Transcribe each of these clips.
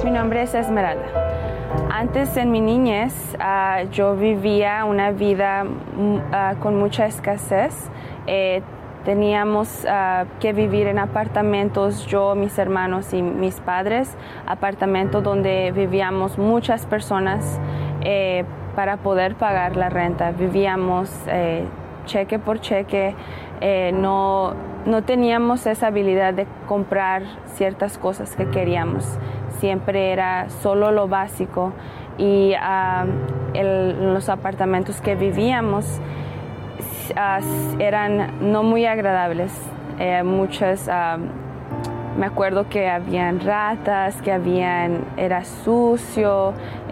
Mi nombre es Esmeralda. Antes, en mi niñez, yo vivía una vida con mucha escasez. Teníamos que vivir en apartamentos, yo, mis hermanos y mis padres, apartamentos donde vivíamos muchas personas para poder pagar la renta. Vivíamos cheque por cheque, no teníamos esa habilidad de comprar ciertas cosas que queríamos. Siempre era solo lo básico y los apartamentos que vivíamos eran no muy agradables. Me acuerdo que habían ratas, era sucio,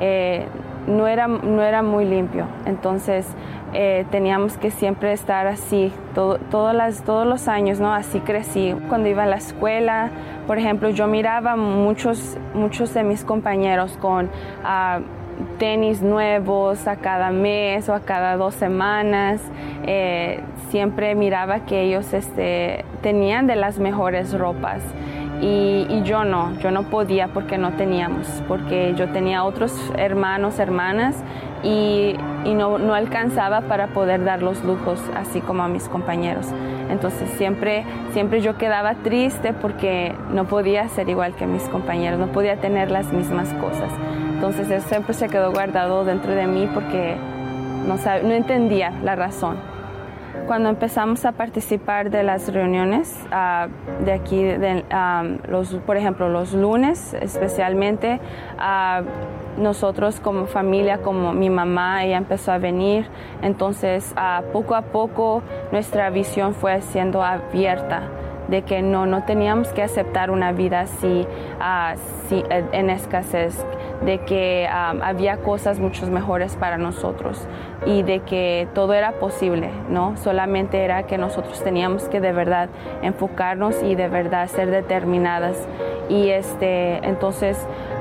no era muy limpio. Entonces teníamos que siempre estar así, todos los años, ¿no? Así crecí. Cuando iba a la escuela, por ejemplo, yo miraba muchos de mis compañeros con tenis nuevos a cada mes o a cada 2 semanas. Siempre miraba que ellos tenían de las mejores ropas y yo no podía porque no teníamos, porque yo tenía otros hermanos, hermanas y no alcanzaba para poder dar los lujos así como a mis compañeros. Entonces siempre yo quedaba triste porque no podía ser igual que mis compañeros, no podía tener las mismas cosas. Entonces eso siempre se quedó guardado dentro de mí porque no entendía la razón. Cuando empezamos a participar de las reuniones de aquí, por ejemplo, los lunes especialmente, nosotros como familia, como mi mamá, ella empezó a venir. Entonces, poco a poco nuestra visión fue siendo abierta, de que no teníamos que aceptar una vida así en escasez, de que había cosas mucho mejores para nosotros y de que todo era posible, ¿no? Solamente era que nosotros teníamos que de verdad enfocarnos y de verdad ser determinadas. Y entonces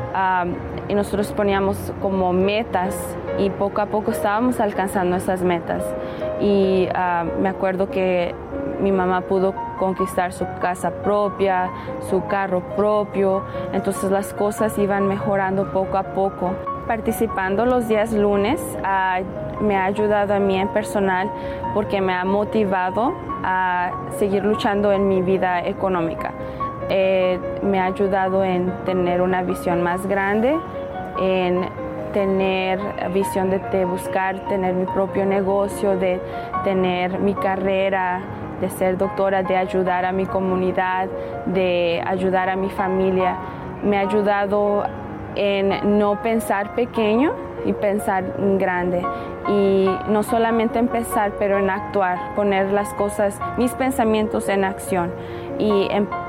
y nosotros poníamos como metas y poco a poco estábamos alcanzando esas metas. Y me acuerdo que mi mamá pudo conquistar su casa propia, su carro propio, entonces las cosas iban mejorando poco a poco. Participando los días lunes me ha ayudado a mí en personal porque me ha motivado a seguir luchando en mi vida económica. Me ha ayudado en tener una visión más grande, en tener visión de buscar tener mi propio negocio, de tener mi carrera, de ser doctora, de ayudar a mi comunidad, de ayudar a mi familia. Me ha ayudado en no pensar pequeño y pensar en y no solamente en pensar, pero en actuar, poner las cosas, mis pensamientos en acción y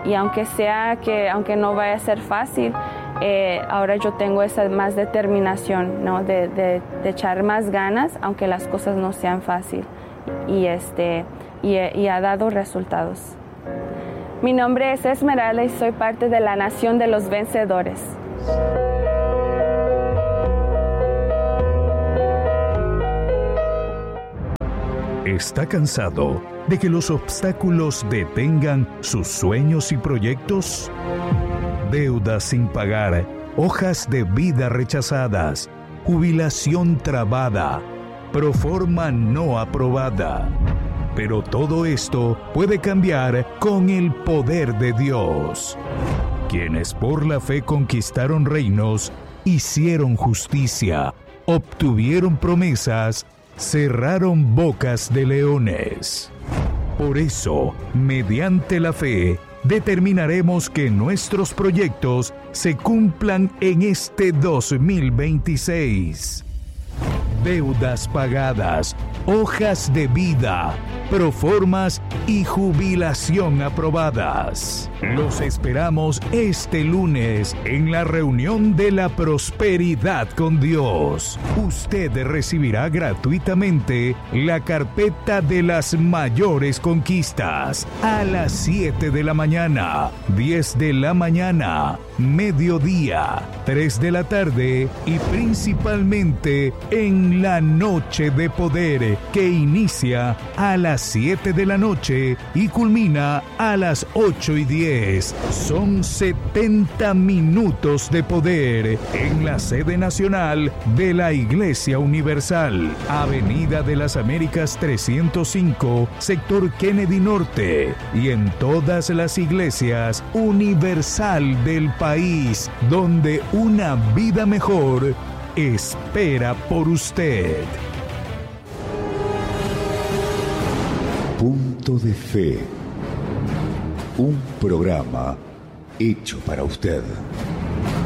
aunque no vaya a ser fácil, ahora yo tengo esa más determinación, ¿no? de echar más ganas aunque las cosas no sean fáciles y ha dado resultados. Mi nombre es Esmeralda y soy parte de la Nación de los Vencedores. ¿Está cansado de que los obstáculos detengan sus sueños y proyectos? Deudas sin pagar, hojas de vida rechazadas, jubilación trabada, proforma no aprobada. Pero todo esto puede cambiar con el poder de Dios. Quienes por la fe conquistaron reinos, hicieron justicia, obtuvieron promesas, cerraron bocas de leones. Por eso, mediante la fe, determinaremos que nuestros proyectos se cumplan en este 2026. Deudas pagadas, hojas de vida, proformas y jubilación aprobadas. Los esperamos este lunes en la reunión de la prosperidad con Dios. Usted recibirá gratuitamente la carpeta de las mayores conquistas a las 7 de la mañana, 10 de la mañana, mediodía, 3 de la tarde y principalmente en la noche de poder que inicia a las 7 de la noche y culmina a las 8:10. 10. Son 70 minutos de poder en la sede nacional de la Iglesia Universal, Avenida de las Américas 305, sector Kennedy Norte, y en todas las iglesias universal del país, donde una vida mejor espera por usted. Punto de Fe. Un programa hecho para usted.